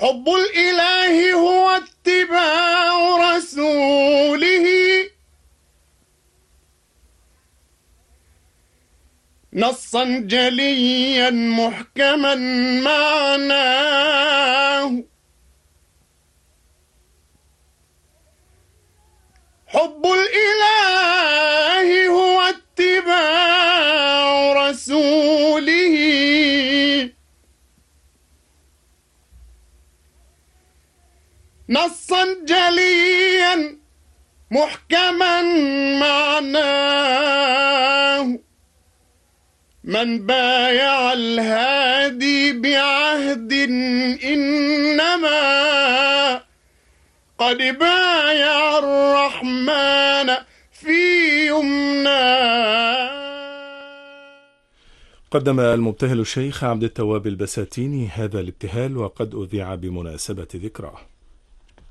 حب الإله هو اتباع رسوله نصا جليا محكما معناه. حب الإله هو اتباع رسوله نصا جليا محكما معناه. من بايع الهادي بعهد إنما قد بايع الرحمن في يمناه. قدم المبتهل الشيخ عبد التواب البساتيني هذا الابتهال وقد أذيع بمناسبة ذكراه.